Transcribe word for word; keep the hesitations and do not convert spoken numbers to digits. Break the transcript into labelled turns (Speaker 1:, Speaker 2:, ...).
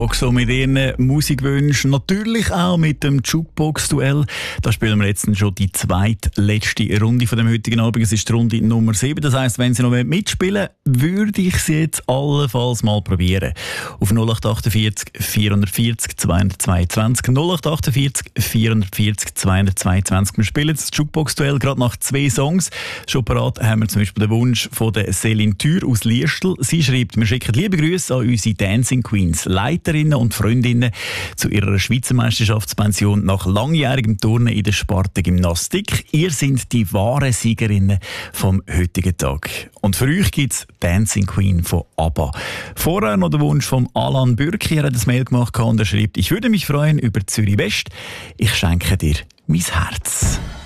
Speaker 1: So mit ihren Musikwünschen, natürlich auch mit dem Jukebox-Duell. Da spielen wir jetzt schon die zweitletzte Runde von dem heutigen Abend. Es ist die Runde Nummer sieben. Das heisst, wenn Sie noch mitspielen wollen, würde ich sie jetzt allenfalls mal probieren. Auf null acht achtundvierzig vierhundertvierzig zweihundertzweiundzwanzig null acht achtundvierzig vierhundertvierzig zweihundertzweiundzwanzig. Wir spielen das Jukebox-Duell gerade nach zwei Songs. Schon parat haben wir zum Beispiel den Wunsch von der Céline Thür aus Liestl. Sie schreibt, wir schicken liebe Grüße an unsere Dancing Queens, Leiter und Freundinnen zu ihrer Schweizer Meisterschaftspension nach langjährigem Turnen in der Sparte Gymnastik. Ihr seid die wahren Siegerinnen vom heutigen Tag. Und für euch gibt es Dancing Queen von ABBA. Vorher noch der Wunsch von Alan Bürki. Er hat ein Mail gemacht und er schreibt, ich würde mich freuen über Zürich West. Ich schenke dir mein Herz.